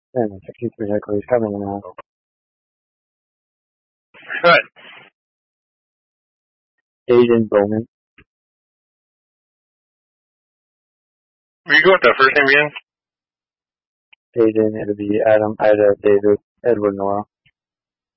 And 63 Hector, he's coming now. Good. Aiden Bowman. Will you go with the first name again? Aiden, it'll be Adam, Ida, David, Edward, Noah.